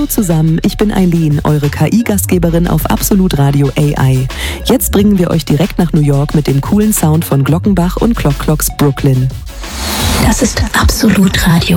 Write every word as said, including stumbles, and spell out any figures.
zusammen, ich bin Eileen, eure K I-Gastgeberin auf Absolut Radio A I. Jetzt bringen wir euch direkt nach New York mit dem coolen Sound von Glockenbach und Clock Clocks Brooklyn. Das ist Absolut Radio.